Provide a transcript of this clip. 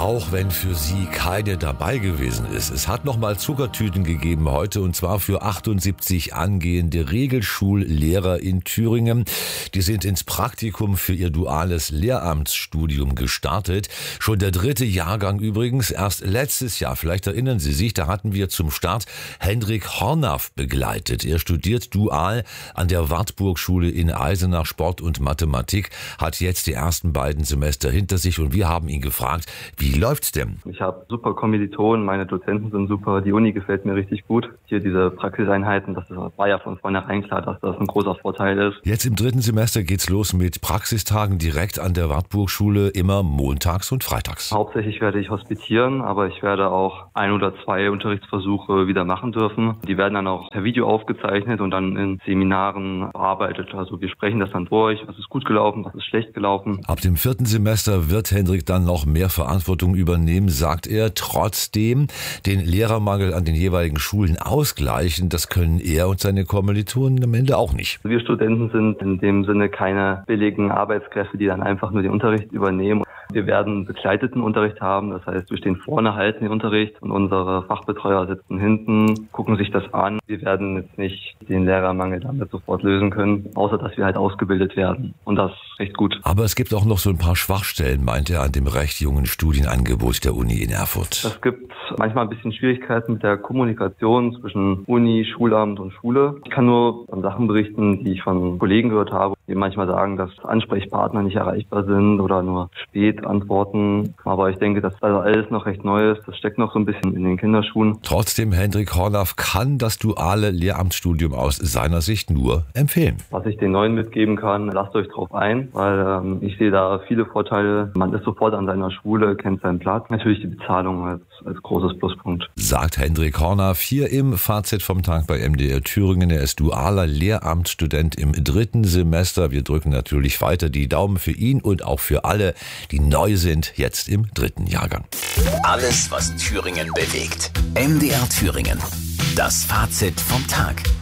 Auch wenn für Sie keine dabei gewesen ist. Es hat nochmal Zuckertüten gegeben heute, und zwar für 78 angehende Regelschullehrer in Thüringen. Die sind ins Praktikum für ihr duales Lehramtsstudium gestartet. Schon der 3. Jahrgang übrigens, erst letztes Jahr, vielleicht erinnern Sie sich, da hatten wir zum Start Hendrik Hornaff begleitet. Er studiert dual an der Wartburg-Schule in Eisenach Sport und Mathematik, hat jetzt die ersten beiden Semester hinter sich, und wir haben ihn gefragt, wie läuft's denn? Ich habe super Kommilitonen, meine Dozenten sind super, die Uni gefällt mir richtig gut. Hier diese Praxiseinheiten, das war ja von vornherein klar, dass das ein großer Vorteil ist. Jetzt im 3. Semester geht's los mit Praxistagen direkt an der Wartburg-Schule, immer montags und freitags. Hauptsächlich werde ich hospitieren, aber ich werde auch 1 oder 2 Unterrichtsversuche wieder machen dürfen. Die werden dann auch per Video aufgezeichnet und dann in Seminaren bearbeitet. Also wir sprechen das dann durch, was ist gut gelaufen, was ist schlecht gelaufen. Ab dem 4. Semester wird Hendrik dann noch mehr Verantwortung übernehmen, sagt er. Trotzdem den Lehrermangel an den jeweiligen Schulen ausgleichen, das können er und seine Kommilitonen am Ende auch nicht. Wir Studenten sind in dem Sinne keine billigen Arbeitskräfte, die dann einfach nur den Unterricht übernehmen. Wir werden begleiteten Unterricht haben, das heißt, wir stehen vorne, halten den Unterricht und unsere Fachbetreuer sitzen hinten, gucken sich das an. Wir werden jetzt nicht den Lehrermangel damit sofort lösen können, außer dass wir halt ausgebildet werden, und das recht gut. Aber es gibt auch noch so ein paar Schwachstellen, meint er, an dem recht jungen Studienangebot der Uni in Erfurt. Es gibt manchmal ein bisschen Schwierigkeiten mit der Kommunikation zwischen Uni, Schulamt und Schule. Ich kann nur von Sachen berichten, die ich von Kollegen gehört habe, die manchmal sagen, dass Ansprechpartner nicht erreichbar sind oder nur spät antworten. Aber ich denke, dass das alles noch recht neu ist. Das steckt noch so ein bisschen in den Kinderschuhen. Trotzdem, Hendrik Hornaff kann das duale Lehramtsstudium aus seiner Sicht nur empfehlen. Was ich den Neuen mitgeben kann, lasst euch drauf ein, weil ich sehe da viele Vorteile. Man ist sofort an seiner Schule, kennt seinen Platz. Natürlich die Bezahlung als großes Pluspunkt. Sagt Hendrik Hornaff hier im Fazit vom Tag bei MDR Thüringen. Er ist dualer Lehramtsstudent im 3. Semester. Wir drücken natürlich weiter die Daumen für ihn und auch für alle, die neu sind, jetzt im 3. Jahrgang. Alles, was Thüringen bewegt. MDR Thüringen. Das Fazit vom Tag.